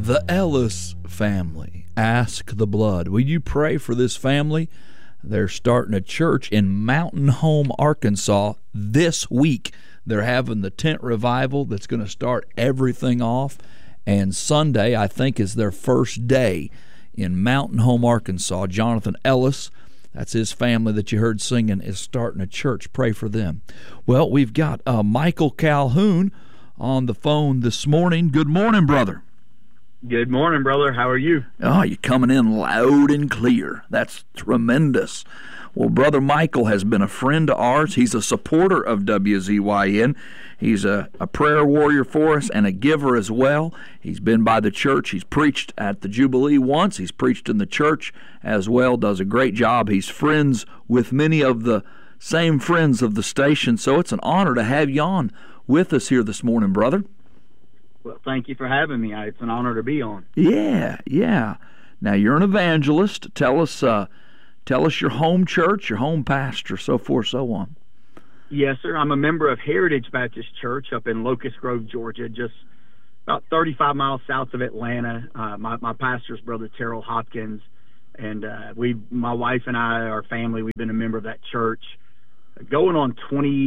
The Ellis family, Ask the Blood. Will you pray for this family? They're starting a church in Mountain Home, Arkansas this week. They're having the tent revival that's going to start everything off. And Sunday, I think, is their first day in Mountain Home, Arkansas. Jonathan Ellis, that's his family that you heard singing, is starting a church. Pray for them. Well, we've got Michael Calhoun on the phone this morning. Good morning, brother. Good morning, brother. How are you? Oh, you're coming in loud and clear. That's tremendous. Well, Brother Michael has been a friend of ours. He's a supporter of WZYN. He's a prayer warrior for us and a giver as well. He's been by the church. He's preached at the Jubilee once. He's preached in the church as well. Does a great job. He's friends with many of the same friends of the station. So it's an honor to have you on with us here this morning, brother. Well, thank you for having me. It's an honor to be on. Yeah. Now, you're an evangelist. Tell us your home church, your home pastor, so forth, so on. Yes, sir. I'm a member of Heritage Baptist Church up in Locust Grove, Georgia, just about 35 miles south of Atlanta. My pastor's brother, Terrell Hopkins, and my wife and I, our family, we've been a member of that church going on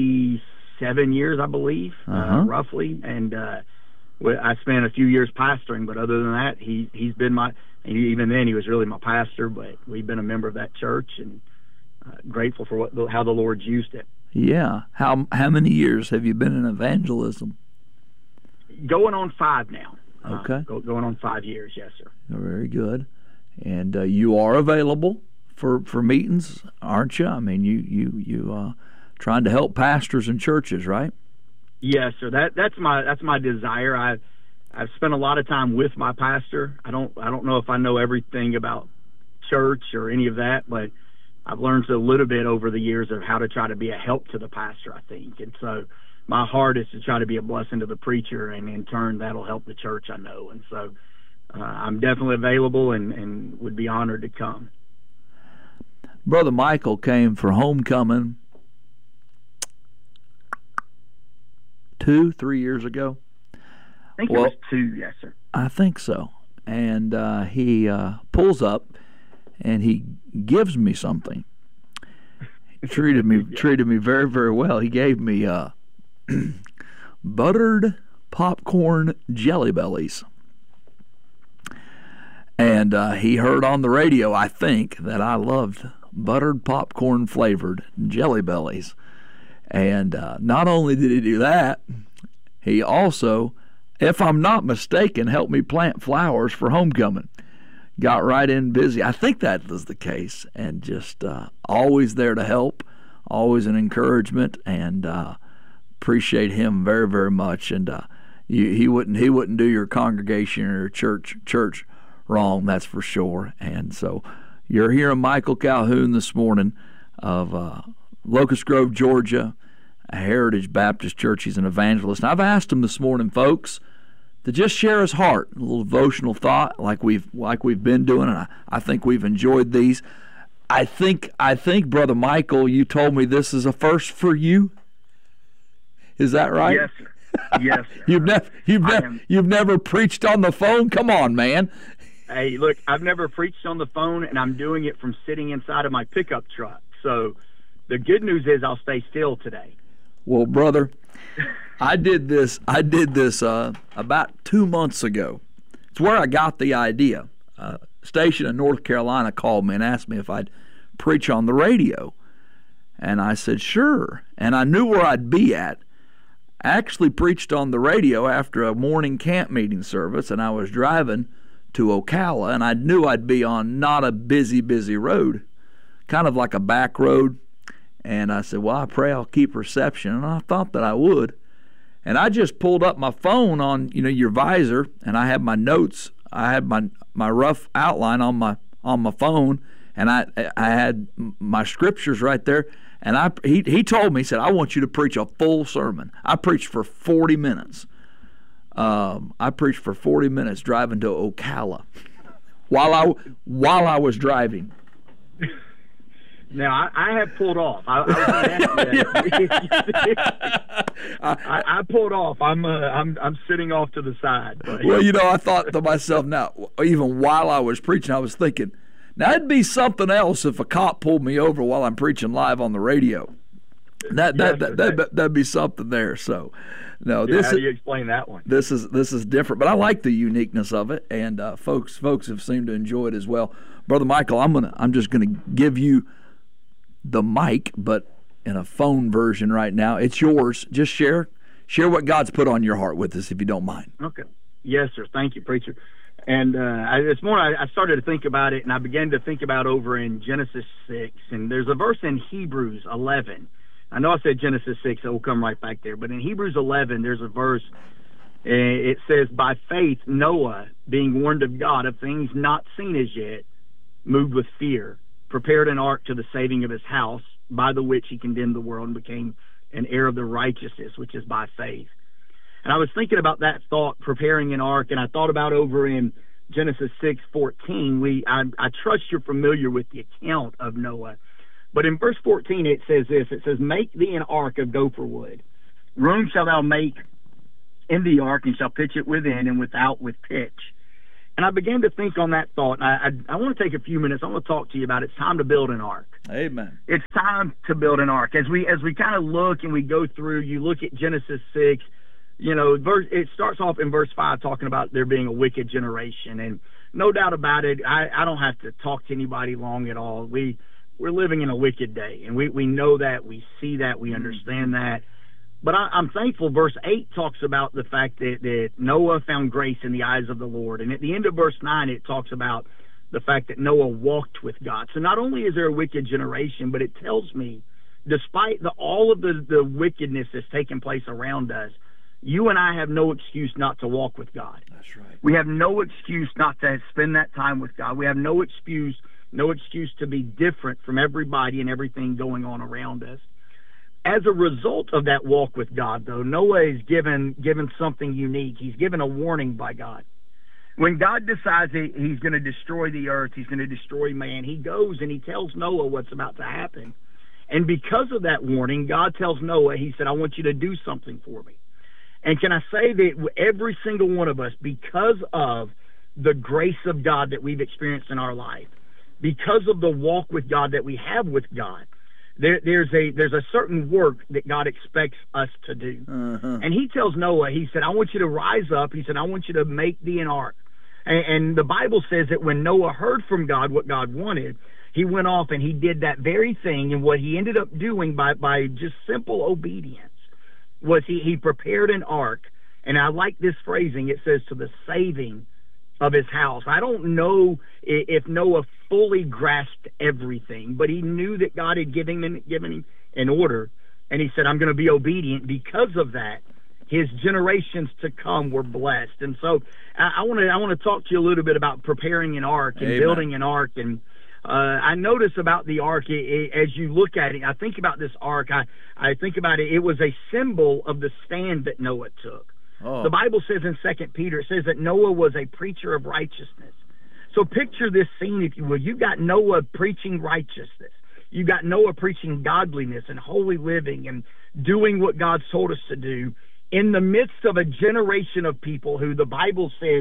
27 years, I believe, roughly, and I spent a few years pastoring, but other than that, he's been even then he was really my pastor, but we've been a member of that church and grateful for how the Lord's used it. Yeah. How many years have you been in evangelism? Going on 5 now. Okay. Going on 5 years, yes, sir. Very good. And you are available for meetings, aren't you? I mean, you trying to help pastors and churches, right? Yes, sir. That's my desire. I've spent a lot of time with my pastor. I don't know if I know everything about church or any of that, but I've learned a little bit over the years of how to try to be a help to the pastor, I think. And so my heart is to try to be a blessing to the preacher, and in turn that'll help the church, I know. And so I'm definitely available and would be honored to come. Brother Michael came for homecoming 2-3 years ago. I think it was 2, yes, sir. I think so. And he pulls up and he gives me something. He treated me very, very well. He gave me buttered popcorn Jelly Bellies. And he heard on the radio, I think, that I loved buttered popcorn flavored Jelly Bellies. And not only did he do that, he also, if I'm not mistaken, helped me plant flowers for homecoming. Got right in busy. I think that was the case, and just always there to help, always an encouragement, and appreciate him very, very much. And he wouldn't do your congregation or church wrong, that's for sure. And so you're hearing Michael Calhoun this morning of Locust Grove, Georgia, a Heritage Baptist Church. He's an evangelist. And I've asked him this morning, folks, to just share his heart, a little devotional thought like we've been doing, and I think we've enjoyed these. I think, Brother Michael, you told me this is a first for you. Is that right? Yes, sir. Yes, sir. You've never preached on the phone? Come on, man. Hey, look, I've never preached on the phone, and I'm doing it from sitting inside of my pickup truck. So the good news is I'll stay still today. Well, brother, I did this about 2 months ago. It's where I got the idea. A station in North Carolina called me and asked me if I'd preach on the radio. And I said, sure. And I knew where I'd be at. I actually preached on the radio after a morning camp meeting service, and I was driving to Ocala, and I knew I'd be on not a busy road, kind of like a back road. And I said, well, I pray I'll keep reception. And I thought that I would. And I just pulled up my phone on, your visor, and I had my notes. I had my rough outline on my phone, and I had my scriptures right there. And he told me, he said, I want you to preach a full sermon. I preached for 40 minutes. I preached for 40 minutes driving to Ocala while I was driving. Now I have pulled off. I was going to ask you that. I pulled off. I'm sitting off to the side. But. Well, I thought to myself, now, even while I was preaching, I was thinking, now it'd be something else if a cop pulled me over while I'm preaching live on the radio. That'd be something there. So, no, how do you explain that one? This is different, but I like the uniqueness of it, and folks have seemed to enjoy it as well. Brother Michael, I'm just gonna give you the mic, but in a phone version right now. It's yours. Just share what God's put on your heart with us, if you don't mind. Okay. Yes, sir. Thank you, preacher. And this morning I started to think about it, and I began to think about over in Genesis 6, and there's a verse in Hebrews 11. I know I said Genesis 6, so we'll come right back there. But in Hebrews 11, there's a verse. It says, by faith, Noah, being warned of God of things not seen as yet, moved with fear, prepared an ark to the saving of his house, by the which he condemned the world and became an heir of the righteousness, which is by faith. And I was thinking about that thought, preparing an ark, and I thought about over in Genesis 6:14. I trust you're familiar with the account of Noah. But in verse 14, it says this. It says, make thee an ark of gopher wood. Room shalt thou make in the ark, and shall pitch it within, and without with pitch. And I began to think on that thought. And I want to take a few minutes. I want to talk to you about it's time to build an ark. Amen. It's time to build an ark. As we kind of look and we go through, you look at Genesis 6, it starts off in verse 5 talking about there being a wicked generation. And no doubt about it, I don't have to talk to anybody long at all. We're living in a wicked day, and we know that, we see that, we understand that. But I'm thankful verse 8 talks about the fact that Noah found grace in the eyes of the Lord. And at the end of verse 9, it talks about the fact that Noah walked with God. So not only is there a wicked generation, but it tells me, despite all of the wickedness that's taking place around us, you and I have no excuse not to walk with God. That's right. We have no excuse not to spend that time with God. We have no excuse to be different from everybody and everything going on around us. As a result of that walk with God, though, Noah is given something unique. He's given a warning by God. When God decides that he's going to destroy the earth, he's going to destroy man, he goes and he tells Noah what's about to happen. And because of that warning, God tells Noah, he said, I want you to do something for me. And can I say that every single one of us, because of the grace of God that we've experienced in our life, because of the walk with God that we have with God, there's a certain work that God expects us to do. Uh-huh. And he tells Noah, he said, I want you to rise up. He said, I want you to make thee an ark. And the Bible says that when Noah heard from God what God wanted, he went off and he did that very thing. And what he ended up doing by just simple obedience was he prepared an ark. And I like this phrasing. It says, to the saving of his house. I don't know if Noah fully grasped everything, but he knew that God had given him an order, and he said, I'm going to be obedient. Because of that, his generations to come were blessed. And so I want to talk to you a little bit about preparing an ark and Amen. Building an ark. And I notice about the ark, as you look at it, I think about this ark, I think about it, it was a symbol of the stand that Noah took. Oh. The Bible says in 2 Peter, it says that Noah was a preacher of righteousness. So picture this scene, if you will. You've got Noah preaching righteousness. You've got Noah preaching godliness and holy living and doing what God's told us to do in the midst of a generation of people who the Bible says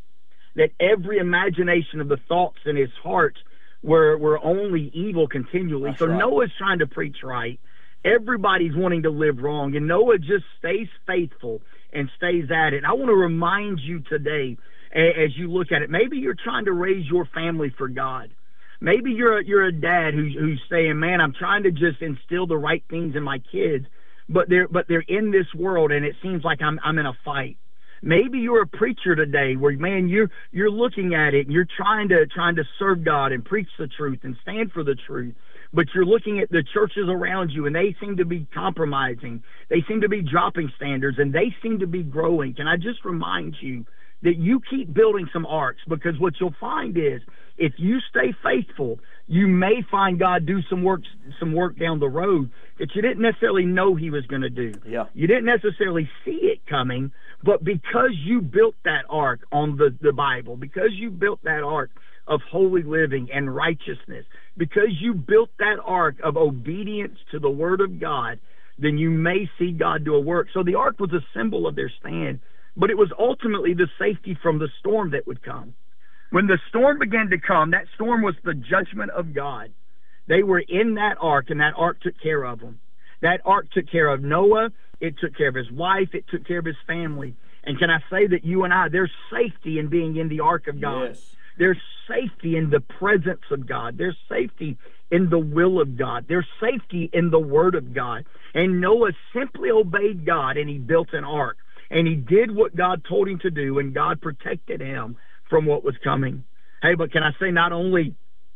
that every imagination of the thoughts in his heart were only evil continually. That's so right. Noah's trying to preach right. Everybody's wanting to live wrong, and Noah just stays faithful and stays at it. And I want to remind you today, as you look at it, maybe you're trying to raise your family for God. Maybe you're a dad who's saying, man, I'm trying to just instill the right things in my kids, but they're in this world, and it seems like I'm in a fight. Maybe you're a preacher today where, man, you're looking at it and you're trying to serve God and preach the truth and stand for the truth. But you're looking at the churches around you, and they seem to be compromising. They seem to be dropping standards, and they seem to be growing. Can I just remind you that you keep building some arks, because what you'll find is if you stay faithful, you may find God do some work down the road that you didn't necessarily know he was going to do. Yeah. You didn't necessarily see it coming, but because you built that ark on the Bible, because you built that ark of holy living and righteousness, because you built that ark of obedience to the Word of God, then you may see God do a work. So the ark was a symbol of their stand, but it was ultimately the safety from the storm that would come. When the storm began to come, that storm was the judgment of God. They were in that ark, and that ark took care of them. That ark took care of Noah. It took care of his wife. It took care of his family. And can I say that you and I, there's safety in being in the ark of God. Yes. There's safety in the presence of God. There's safety in the will of God. There's safety in the Word of God. And Noah simply obeyed God, and he built an ark. And he did what God told him to do, and God protected him from what was coming. Hey, but can I say, not only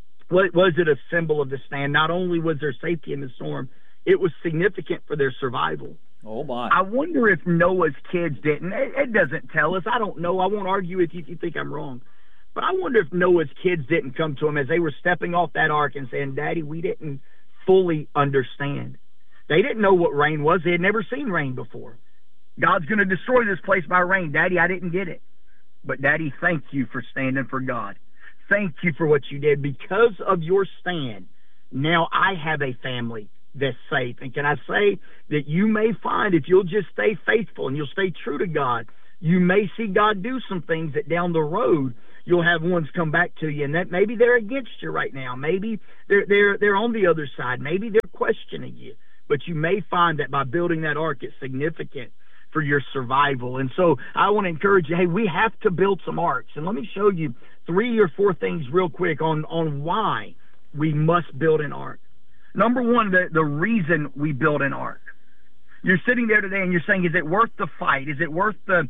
was it a symbol of the stand, not only was there safety in the storm, it was significant for their survival. Oh, my. I wonder if Noah's kids didn't. It doesn't tell us. I don't know. I won't argue with you if you think I'm wrong. But I wonder if Noah's kids didn't come to him as they were stepping off that ark and saying, Daddy, we didn't fully understand. They didn't know what rain was. They had never seen rain before. God's going to destroy this place by rain. Daddy, I didn't get it. But Daddy, thank you for standing for God. Thank you for what you did. Because of your stand, now I have a family that's safe. And can I say that you may find, if you'll just stay faithful and you'll stay true to God, you may see God do some things that down the road you'll have ones come back to you, and that maybe they're against you right now. Maybe they're on the other side. Maybe they're questioning you. But you may find that by building that ark, it's significant for your survival. And so I want to encourage you, hey, we have to build some arks. And let me show you 3 or 4 things real quick on why we must build an ark. Number one, the reason we build an ark. You're sitting there today and you're saying, is it worth the fight? Is it worth the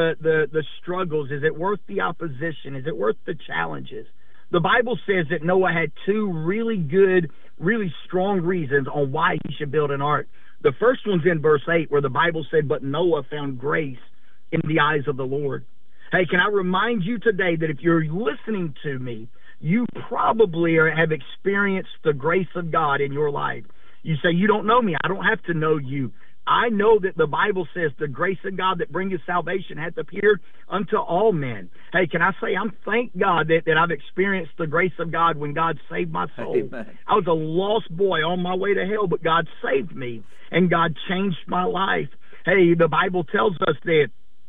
struggles? Is it worth the opposition? Is it worth the challenges? The Bible says that Noah had 2 really good, really strong reasons on why he should build an ark. The first one's in verse 8, where the Bible said, but Noah found grace in the eyes of the Lord. Hey, can I remind you today that if you're listening to me, you probably have experienced the grace of God in your life. You say, you don't know me. I don't have to know you. I know that the Bible says the grace of God that bringeth salvation hath appeared unto all men. Hey, can I say, I'm thank God that I've experienced the grace of God when God saved my soul. Amen. I was a lost boy on my way to hell, but God saved me, and God changed my life. Hey, the Bible tells us that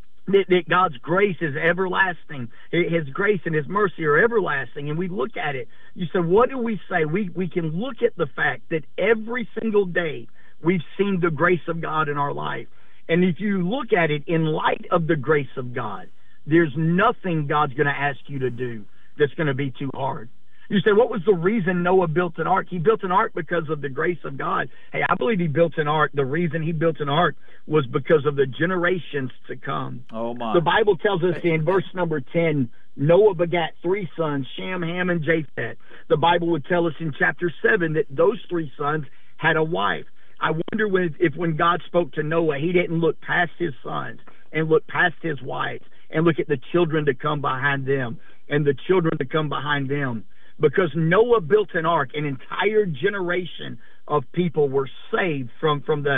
God's grace is everlasting. His grace and His mercy are everlasting. And we look at it. You say, what do we say? We can look at the fact that every single day we've seen the grace of God in our life. And if you look at it in light of the grace of God, there's nothing God's going to ask you to do that's going to be too hard. You say, what was the reason Noah built an ark? He built an ark because of the grace of God. Hey, I believe he built an ark. The reason he built an ark was because of the generations to come. Oh, my. The Bible tells us in verse number 10, Noah begat 3 sons, Shem, Ham, and Japheth. The Bible would tell us in chapter 7 that those 3 sons had a wife. I wonder if when God spoke to Noah, he didn't look past his sons and look past his wives and look at the children to come behind them and the children to come behind them. Because Noah built an ark, an entire generation of people were saved from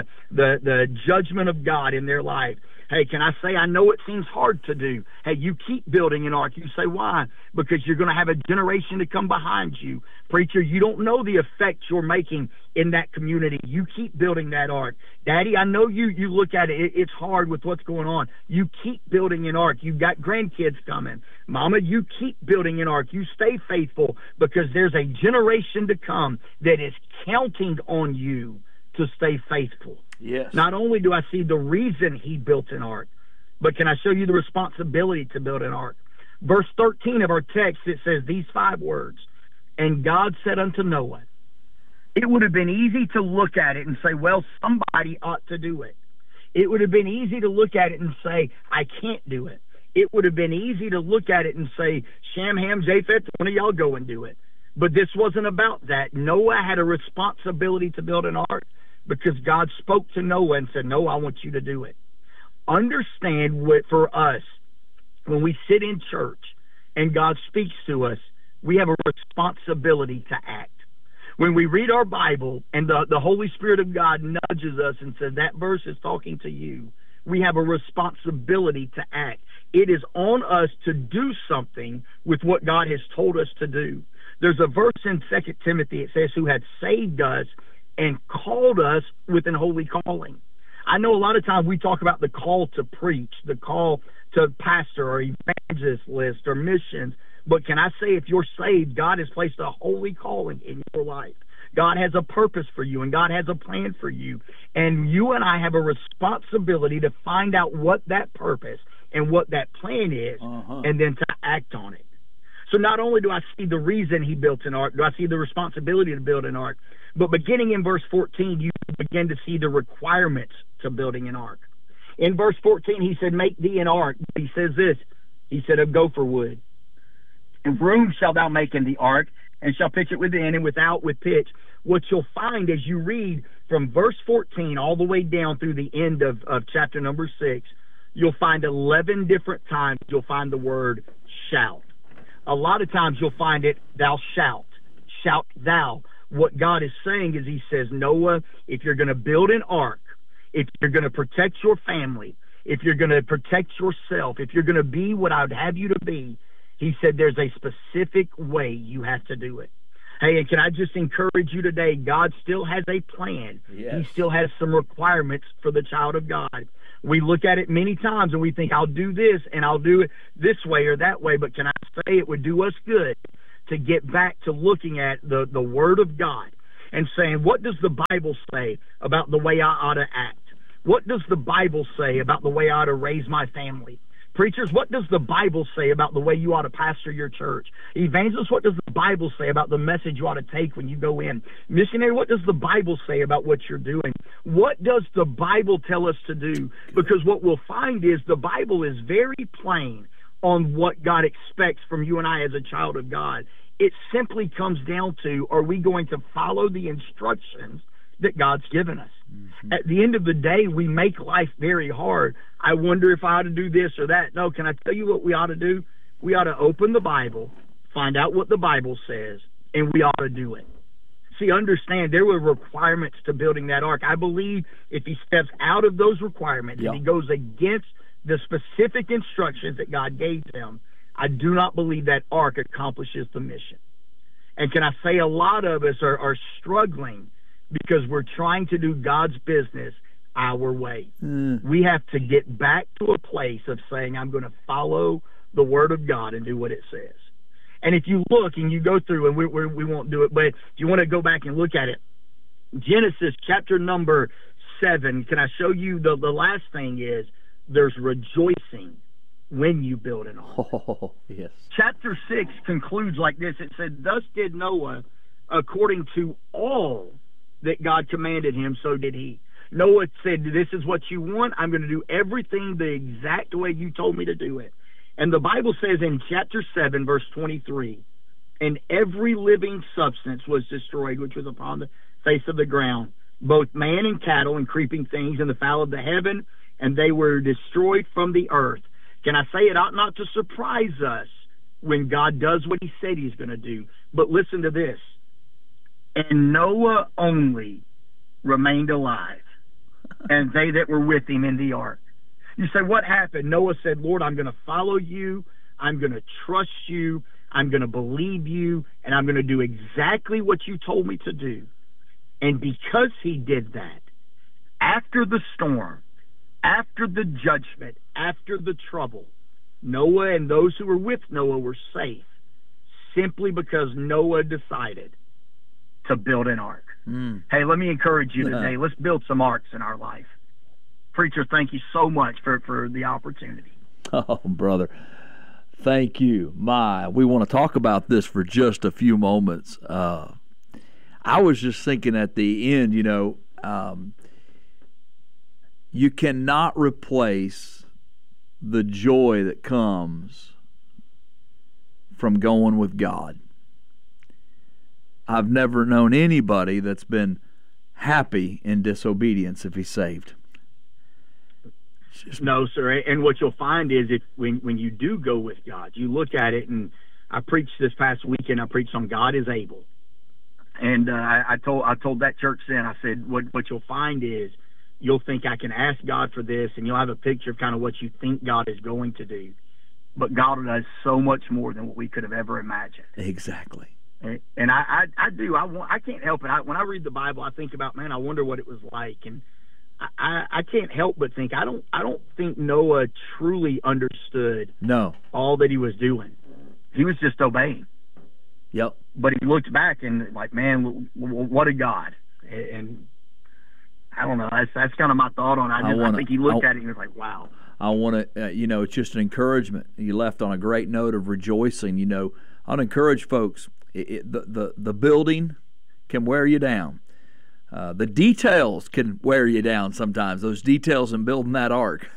the judgment of God in their life. Hey, can I say, I know it seems hard to do. Hey, you keep building an ark. You say, why? Because you're going to have a generation to come behind you. Preacher, you don't know the effect you're making in that community. You keep building that ark. Daddy, I know you look at it. It's hard with what's going on. You keep building an ark. You've got grandkids coming. Mama, you keep building an ark. You stay faithful, because there's a generation to come that is counting on you to stay faithful. Yes. Not only do I see the reason he built an ark, but can I show you the responsibility to build an ark? Verse 13 of our text, it says these 5 words, and God said unto Noah. It would have been easy to look at it and say, well, somebody ought to do it. It would have been easy to look at it and say, I can't do it. It would have been easy to look at it and say, Shem, Ham, Japheth, one of y'all go and do it. But this wasn't about that. Noah had a responsibility to build an ark, because God spoke to Noah and said, no, I want you to do it. Understand what, for us, when we sit in church and God speaks to us, we have a responsibility to act. When we read our Bible and the Holy Spirit of God nudges us and says that verse is talking to you, we have a responsibility to act. It is on us to do something with what God has told us to do. There's a verse in 2 Timothy, it says, who had saved us and called us with an holy calling. I know a lot of times we talk about the call to preach, the call to pastor or evangelist or missions, but can I say if you're saved, God has placed a holy calling in your life. God has a purpose for you, and God has a plan for you. And you and I have a responsibility to find out what that purpose and what that plan is, and then to act on it. So not only do I see the reason he built an ark, do I see the responsibility to build an ark, but beginning in verse 14, you begin to see the requirements to building an ark. In verse 14, he said, make thee an ark. He says this, he said, of gopher wood. And room shalt thou make in the ark, and shall pitch it within and without with pitch. What you'll find as you read from verse 14 all the way down through the end of chapter number 6, you'll find 11 different times you'll find the word shout. A lot of times you'll find it, thou shalt, shout thou. What God is saying is he says, Noah, if you're going to build an ark, if you're going to protect your family, if you're going to protect yourself, if you're going to be what I'd have you to be, he said there's a specific way you have to do it. Hey, and can I just encourage you today, God still has a plan. Yes. He still has some requirements for the child of God. We look at it many times and we think, I'll do this and I'll do it this way or that way, but can I say it would do us good to get back to looking at the Word of God and saying, what does the Bible say about the way I ought to act? What does the Bible say about the way I ought to raise my family? Preachers, what does the Bible say about the way you ought to pastor your church? Evangelists, what does the Bible say about the message you ought to take when you go in? Missionary, what does the Bible say about what you're doing? What does the Bible tell us to do? Because what we'll find is the Bible is very plain on what God expects from you and I as a child of God. It simply comes down to, are we going to follow the instructions that God's given us? Mm-hmm. At the end of the day, we make life very hard. I wonder if I ought to do this or that. No, can I tell you what we ought to do? We ought to open the Bible, find out what the Bible says, and we ought to do it. See, understand, there were requirements to building that ark. I believe if he steps out of those requirements, if he goes against the specific instructions that God gave them, I do not believe that ark accomplishes the mission. And can I say a lot of us are struggling because we're trying to do God's business our way. We have to get back to a place of saying, I'm going to follow the Word of God and do what it says. And if you look and you go through, and we won't do it, but if you want to go back and look at it, Genesis chapter number 7, can I show you the last thing is there's rejoicing when you build an ark. Oh, yes. Chapter 6 concludes like this. It said, thus did Noah according to all that God commanded him, so did he. Noah said, this is what you want. I'm going to do everything the exact way you told me to do it. And the Bible says in chapter 7, verse 23, and every living substance was destroyed, which was upon the face of the ground, both man and cattle and creeping things and the fowl of the heaven, and they were destroyed from the earth. Can I say it ought not to surprise us when God does what he said he's going to do? But listen to this. And Noah only remained alive, and they that were with him in the ark. You say, what happened? Noah said, Lord, I'm going to follow you. I'm going to trust you. I'm going to believe you, and I'm going to do exactly what you told me to do. And because he did that, after the storm, after the judgment, after the trouble, Noah and those who were with Noah were safe simply because Noah decided to build an ark. Hey, let me encourage you today. Let's build some arks in our life. Preacher, thank you so much for the opportunity. Oh, brother, thank you. We want to talk about this for just a few moments. I was just thinking at the end, you cannot replace the joy that comes from going with God. I've never known anybody that's been happy in disobedience if he's saved. No, sir. And what you'll find is when you do go with God, you look at it, and I preached this past weekend. I preached on God is able, and I told that church then. I said, what you'll find is you'll think I can ask God for this, and you'll have a picture of kind of what you think God is going to do, but God does so much more than what we could have ever imagined. Exactly. And I do. I can't help it. When I read the Bible, I think about, man, I wonder what it was like, and I can't help but think I don't think Noah truly understood all that he was doing. He was just obeying. Yep. But he looked back and like, man, what a God. And I don't know. That's kind of my thought on it. I think he looked at it and he was like, wow. I want to, it's just an encouragement. You left on a great note of rejoicing. I'd encourage folks. The building can wear you down. The details can wear you down sometimes. Those details in building that ark,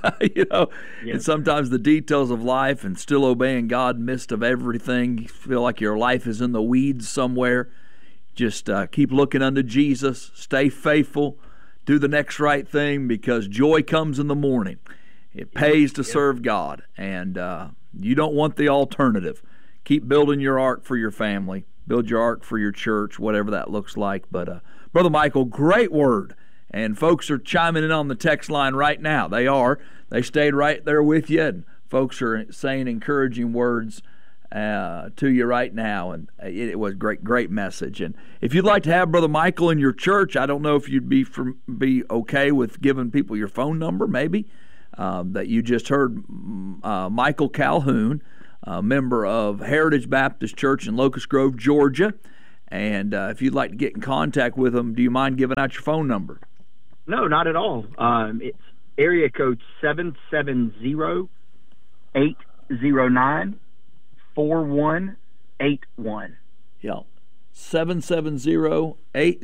and sometimes the details of life and still obeying God in the midst of everything. You feel like your life is in the weeds somewhere. Just keep looking unto Jesus. Stay faithful. Do the next right thing, because joy comes in the morning. It pays to serve God, and you don't want the alternative. Keep building your ark for your family. Build your ark for your church, whatever that looks like. But Brother Michael, great word. And folks are chiming in on the text line right now. They are. They stayed right there with you. And folks are saying encouraging words to you right now. And it was great message. And if you'd like to have Brother Michael in your church, I don't know if you'd be okay with giving people your phone number, maybe. That you just heard Michael Calhoun, a member of Heritage Baptist Church in Locust Grove, Georgia. And if you'd like to get in contact with him, do you mind giving out your phone number? No, not at all. It's area code 770-809-4181. Yeah, 770-809-4181.